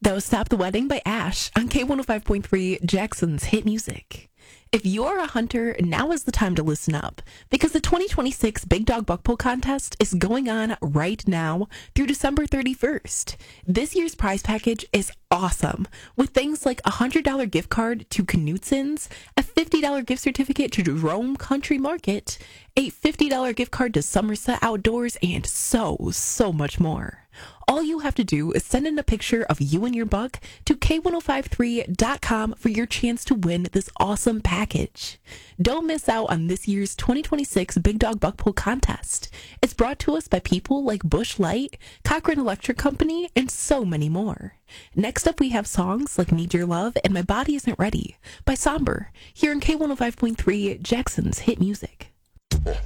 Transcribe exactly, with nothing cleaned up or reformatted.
That was Stop the Wedding by Ash on K one oh five point three, Jackson's Hit Music. If you're a hunter, now is the time to listen up, because the twenty twenty-six Big Dog Buckpole Contest is going on right now through December thirty-first. This year's prize package is awesome, with things like a one hundred dollars gift card to Knutson's, a fifty dollars gift certificate to Jerome Country Market, a fifty dollars gift card to Somerset Outdoors, and so, so much more. All you have to do is send in a picture of you and your buck to K ten fifty-three dot com for your chance to win this awesome package. Don't miss out on this year's twenty twenty-six Big Dog Buckpole Contest. It's brought to us by people like Bush Light, Cochrane Electric Company, and so many more. Next up, we have songs like Need Your Love and My Body Isn't Ready by Somber, here in K one oh five point three, Jackson's Hit Music.